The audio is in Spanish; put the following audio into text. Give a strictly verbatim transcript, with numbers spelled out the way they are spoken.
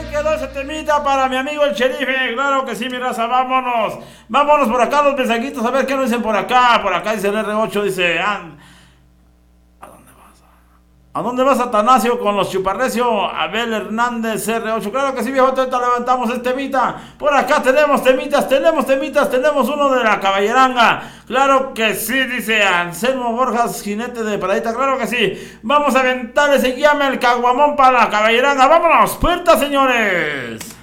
ahí quedó ese temita para mi amigo el sherife. Claro que sí, mi raza, vámonos. Vámonos por acá los mensajitos, a ver qué nos dicen por acá. Por acá dice el R ocho, dice... Ah, ¿a dónde vas? ¿A dónde vas, Atanasio, con los chuparrecio? Abel Hernández R ocho. Claro que sí, viejo, ahorita levantamos este temita. Por acá tenemos temitas, tenemos temitas, tenemos uno de la caballeranga. Claro que sí, dice Anselmo Borjas, jinete de Paradita. Claro que sí. Vamos a aventar ese llame el caguamón para la caballeranga. Vámonos, puerta, señores.